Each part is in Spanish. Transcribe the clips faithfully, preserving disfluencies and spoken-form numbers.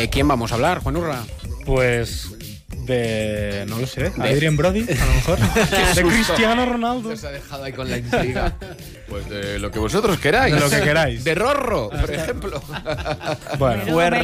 ¿De quién vamos a hablar, Juan Urra? Pues... de... no lo sé, de Adrien Brody, a lo mejor. De Cristiano Ronaldo. Nos ha dejado ahí con la intriga. Pues de lo que vosotros queráis. De lo que queráis. De Rorro, por ejemplo. Bueno,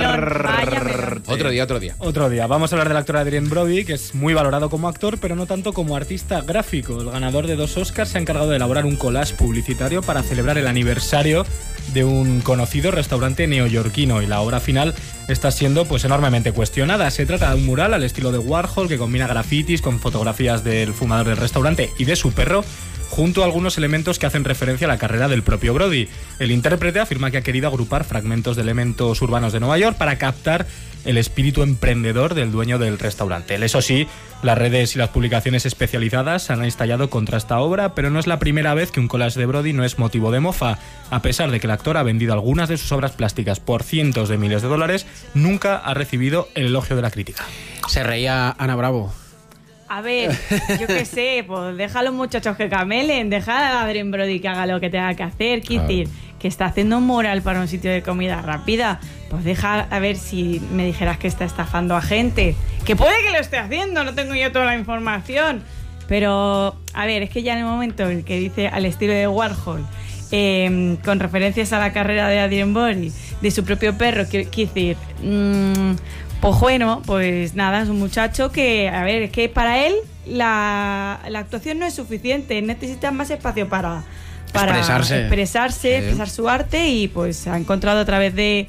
otro día, otro día. Otro día. Vamos a hablar del actor Adrien Brody, que es muy valorado como actor, pero no tanto como artista gráfico. El ganador de dos Oscars se ha encargado de elaborar un collage publicitario para celebrar el aniversario de un conocido restaurante neoyorquino, y la obra final está siendo pues enormemente cuestionada. Se trata de un mural al estilo de Warhol que combina grafitis con fotografías del fumador del restaurante y de su perro, junto a algunos elementos que hacen referencia a la carrera del propio Brody. El intérprete afirma que ha querido agrupar fragmentos de elementos urbanos de Nueva York para captar el espíritu emprendedor del dueño del restaurante. Eso sí, las redes y las publicaciones especializadas han estallado contra esta obra, pero no es la primera vez que un collage de Brody no es motivo de mofa. A pesar de que el actor ha vendido algunas de sus obras plásticas por cientos de miles de dólares, nunca ha recibido el elogio de la crítica. Se reía Ana Bravo. A ver, yo qué sé, pues deja a los muchachos que camelen, deja a Adrien Brody que haga lo que tenga que hacer, quiero decir, que está haciendo un mural para un sitio de comida rápida, pues deja, a ver, si me dijeras que está estafando a gente, que puede que lo esté haciendo, no tengo yo toda la información, pero, a ver, es que ya en el momento en que dice al estilo de Warhol, eh, con referencias a la carrera de Adrien Brody, de su propio perro, quiero decir... Mmm, pues bueno, pues nada, es un muchacho que, a ver, es que para él la, la actuación no es suficiente, necesita más espacio para, para expresarse, expresarse sí. expresar su arte, y pues ha encontrado a través de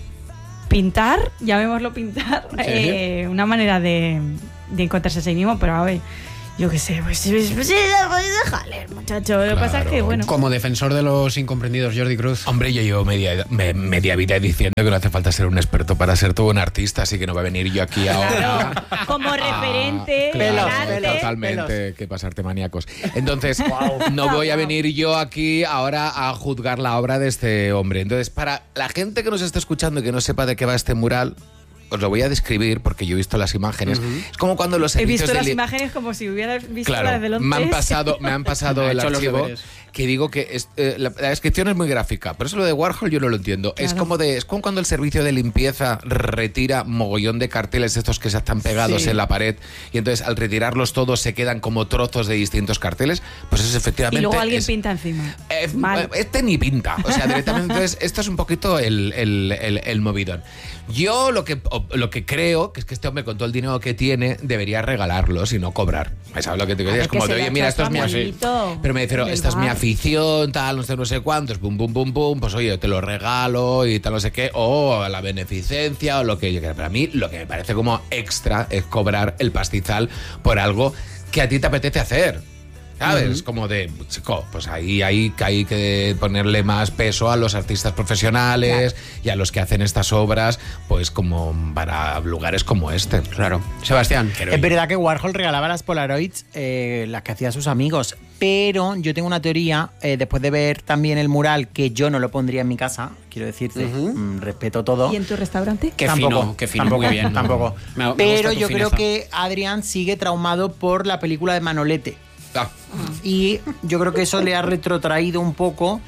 pintar, llamémoslo pintar, sí. eh, una manera de, de encontrarse a sí mismo, pero a ver... Yo qué sé, pues, pues, pues déjale, muchacho. Lo que claro. pasa es que, bueno... Como defensor de los incomprendidos, Jordi Cruz. Hombre, yo llevo media, me, media vida diciendo que no hace falta ser un experto para ser todo un artista, así que no va a venir yo aquí ahora... Claro, como referente... Ah, claro, arte. Totalmente, pelos. que pasarte maníacos. Entonces, wow. no voy a venir yo aquí ahora a juzgar la obra de este hombre. Entonces, para la gente que nos está escuchando y que no sepa de qué va este mural... Os lo voy a describir porque yo he visto las imágenes. Uh-huh. Es como cuando los He visto de las li- imágenes como si hubieras visto claro, las de Londres. Me han pasado, me han pasado el archivo deberes. que digo que es, eh, la, la descripción es muy gráfica. Por eso lo de Warhol yo no lo entiendo. Claro. Es como de es como cuando el servicio de limpieza retira mogollón de carteles estos que se están pegados sí. en la pared, y entonces al retirarlos todos se quedan como trozos de distintos carteles. Pues eso efectivamente. Y luego alguien es, pinta encima. Eh, Mal. Este ni pinta. O sea, directamente. Entonces esto es un poquito el, el, el, el movidón. Yo lo que, lo que creo que es que este hombre, con todo el dinero que tiene, debería regalarlos y no cobrar. ¿Sabes lo que te digo? Es como, oye, mira, esto es mi afición. Pero me dice, esta es mi afición, tal, no sé, no sé cuántos, pum, pum, pum, pum, pues oye, te lo regalo y tal, no sé qué, o a la beneficencia, o lo que yo quiera. Pero a mí lo que me parece como extra es cobrar el pastizal por algo que a ti te apetece hacer. ¿Sabes? Uh-huh. Como de, chico, pues ahí, ahí hay que ponerle más peso a los artistas profesionales, claro. y a los que hacen estas obras, pues como para lugares como este. Claro. Sebastián. Es verdad que Warhol regalaba las Polaroids, eh, las que hacía a sus amigos, pero yo tengo una teoría, eh, después de ver también el mural, que yo no lo pondría en mi casa, quiero decirte, uh-huh. mmm, respeto todo. ¿Y en tu restaurante? Qué tampoco, fino, qué fino, tampoco, muy bien. Tampoco. Me, me pero yo fineza. creo que Adrián sigue traumado por la película de Manolete. Ah. Y yo creo que eso le ha retrotraído un poco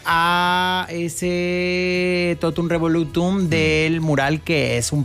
a ese totum revolutum del mural, que es un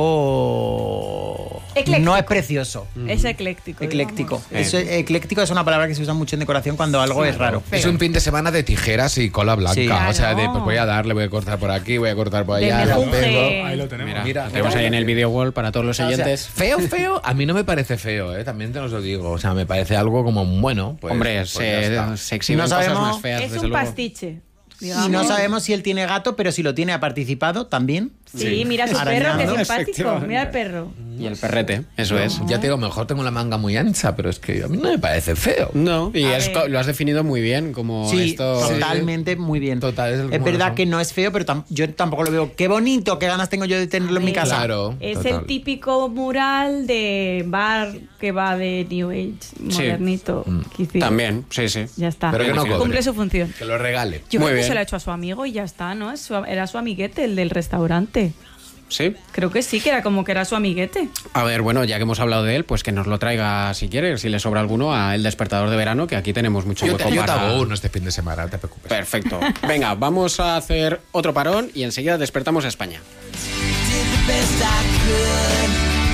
poco... Ecléctico. No es precioso. Es ecléctico. Ecléctico. Eh. Es, ecléctico es una palabra que se usa mucho en decoración cuando algo sí, es raro. Es un fin de semana de tijeras y cola blanca. Sí. Claro. O sea, de, pues voy a darle, voy a cortar por aquí, voy a cortar por allá. Lo pego. Ahí lo tenemos. Mira, Mira, lo tenemos ahí en el video wall para todos los oyentes. O sea, feo, feo, a mí no me parece feo, ¿eh? También te os lo digo. O sea, me parece algo como bueno. Pues, Hombre, pues se, se exhiben no cosas sabemos, más feas, es desde un luego. pastiche. Digamos. Y no sabemos si él tiene gato, pero si lo tiene, ha participado también. Sí, sí. mira su Arañando. perro, que es simpático. Mira el perro. Y el perrete, eso es. Ya te digo, mejor tengo la manga muy ancha, pero es que a mí no me parece feo. No, y es, ver. lo has definido muy bien, como sí, esto... totalmente muy bien. Total, es, el es verdad eso. que no es feo, pero tam- yo tampoco lo veo. Qué bonito, qué ganas tengo yo de tenerlo en mi casa. Claro. Es total. el típico mural de bar que va de New Age, modernito. Sí. También, sí, sí. Ya está. Pero que no cobre. Cumple su función. Que lo regale. Yo Muy creo que bien. se lo ha hecho a su amigo y ya está, ¿no? Es su- era su amiguete, el del restaurante. ¿Sí? Creo que sí, que era como que era su amiguete. A ver, bueno, ya que hemos hablado de él, pues que nos lo traiga, si quiere, si le sobra alguno, a El Despertador de Verano, que aquí tenemos mucho Yo hueco te, yo te para... hago uno este fin de semana, no te preocupes. Perfecto. Venga, vamos a hacer otro parón y enseguida despertamos a España. best I could.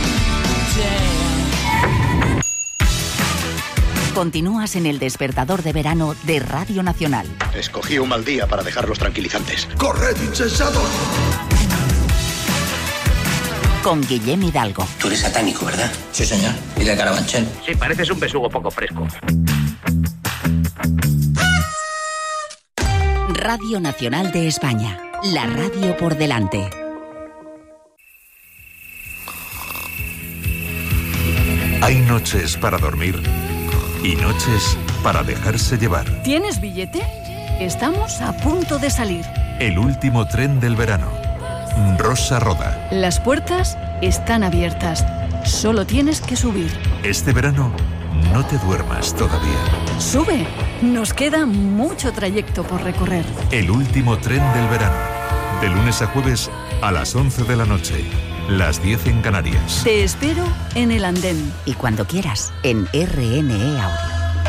Damn. Continúas en el despertador de verano de Radio Nacional. Escogí un mal día para dejar los tranquilizantes. ¡Corred, insensatos! Con Guillem Hidalgo. Tú eres satánico, ¿verdad? Sí, señor. ¿Y de Carabanchel? Sí, pareces un besugo poco fresco. Radio Nacional de España. La radio por delante. Hay noches para dormir y noches para dejarse llevar. ¿Tienes billete? Estamos a punto de salir. El último tren del verano. Rosa Roda. Las puertas están abiertas. Solo tienes que subir. Este verano no te duermas todavía. Sube. Nos queda mucho trayecto por recorrer. El último tren del verano. De lunes a jueves a las once de la noche. Las diez en Canarias. Te espero en el andén. Y cuando quieras, en R N E Audio.